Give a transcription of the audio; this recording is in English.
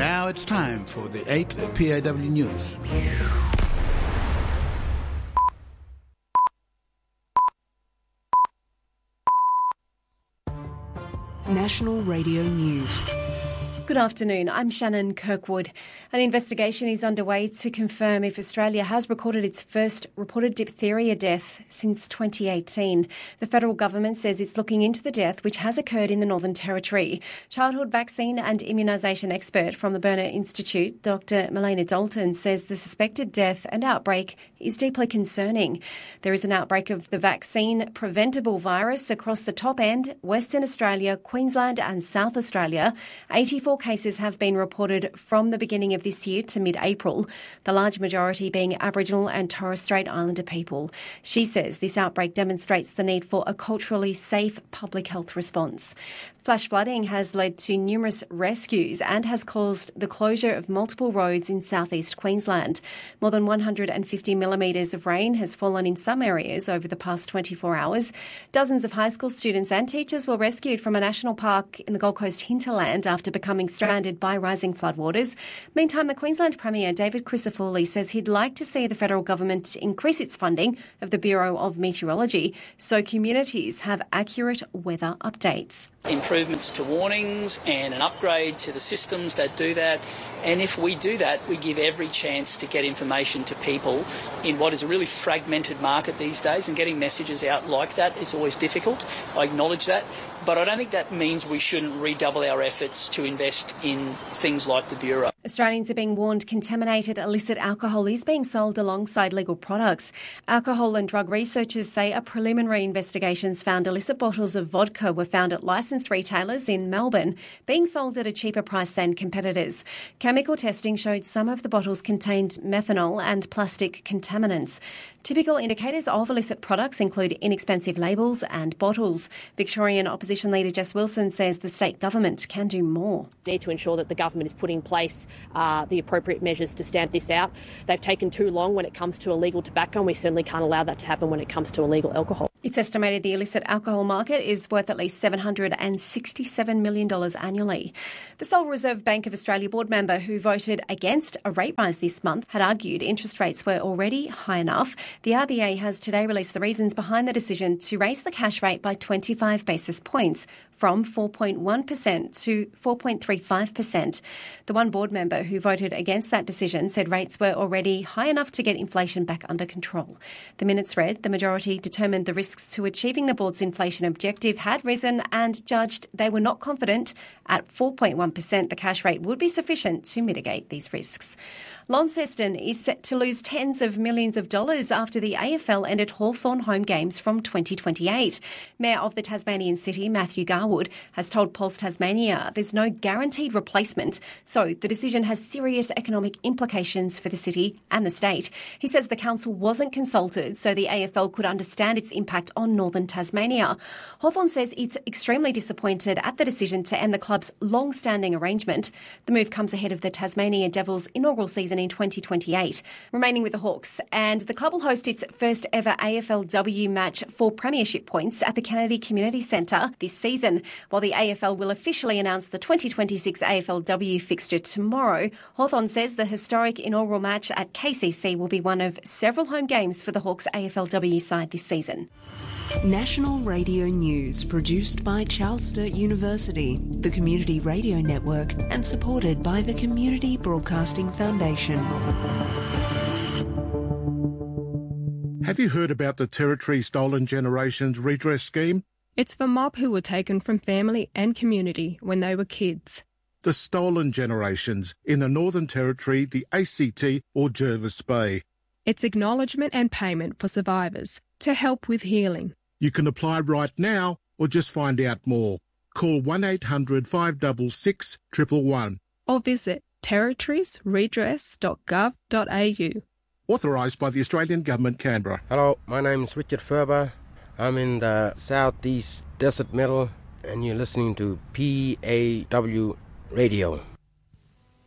Now it's time for the 8th PAW News. National Radio News. Good afternoon, I'm Shannon Kirkwood. An investigation is underway to confirm if Australia has recorded its first reported diphtheria death since 2018. The federal government says it's looking into the death which has occurred in the Northern Territory. Childhood vaccine and immunisation expert from the Burnet Institute, Dr. Melina Dalton, says the suspected death and outbreak is deeply concerning. There is an outbreak of the vaccine preventable virus across the top end, Western Australia, Queensland and South Australia. 84 cases have been reported from the beginning of this year to mid-April, the large majority being Aboriginal and Torres Strait Islander people. She says this outbreak demonstrates the need for a culturally safe public health response. Flash flooding has led to numerous rescues and has caused the closure of multiple roads in southeast Queensland. More than 150 millimetres of rain has fallen in some areas over the past 24 hours. Dozens of high school students and teachers were rescued from a national park in the Gold Coast hinterland after becoming stranded by rising floodwaters. Meantime, the Queensland Premier, David Crisafulli, says he'd like to see the federal government increase its funding of the Bureau of Meteorology so communities have accurate weather updates. Improvements to warnings and an upgrade to the systems that do that. And if we do that, we give every chance to get information to people in what is a really fragmented market these days, and getting messages out like that is always difficult. I acknowledge that. But I don't think that means we shouldn't redouble our efforts to invest in things like the Bureau. Australians are being warned contaminated illicit alcohol is being sold alongside legal products. Alcohol and drug researchers say a preliminary investigations found illicit bottles of vodka were found at licensed retailers in Melbourne, being sold at a cheaper price than competitors. Chemical testing showed some of the bottles contained methanol and plastic contaminants. Typical indicators of illicit products include inexpensive labels and bottles. Victorian opposition leader Jess Wilson says the state government can do more. We need to ensure that the government is putting in place the appropriate measures to stamp this out. They've taken too long when it comes to illegal tobacco, and we certainly can't allow that to happen when it comes to illegal alcohol. It's estimated the illicit alcohol market is worth at least $767 million annually. The Sole Reserve Bank of Australia board member who voted against a rate rise this month had argued interest rates were already high enough. The RBA has today released the reasons behind the decision to raise the cash rate by 25 basis points from 4.1% to 4.35%. The one board member who voted against that decision said rates were already high enough to get inflation back under control. The minutes read the majority determined the risks to achieving the board's inflation objective had risen and judged they were not confident at 4.1% the cash rate would be sufficient to mitigate these risks. Launceston is set to lose tens of millions of dollars after the AFL ended Hawthorn home games from 2028. Mayor of the Tasmanian city, Matthew Garwood, has told Pulse Tasmania there's no guaranteed replacement, so the decision has serious economic implications for the city and the state. He says the council wasn't consulted so the AFL could understand its impact on northern Tasmania. Hawthorn says it's extremely disappointed at the decision to end the club's long-standing arrangement. The move comes ahead of the Tasmania Devils' inaugural season in 2028. Remaining with the Hawks, and the club will host its first ever AFLW match for premiership points at the Kennedy Community Centre this season. While the AFL will officially announce the 2026 AFLW fixture tomorrow, Hawthorn says the historic inaugural match at KCC will be one of several home games for the Hawks AFLW side this season. National Radio News, produced by Charles Sturt University, the Community Radio Network, and supported by the Community Broadcasting Foundation. Have you heard about the Territory Stolen Generations Redress Scheme? It's for mob who were taken from family and community when they were kids. The Stolen Generations in the Northern Territory, the ACT or Jervis Bay. It's acknowledgement and payment for survivors to help with healing. You can apply right now or just find out more. Call 1800 566 111. Or visit territoriesredress.gov.au. Authorised by the Australian Government, Canberra. Hello, my name is Richard Ferber. I'm in the Southeast Desert Metal and you're listening to PAW Radio.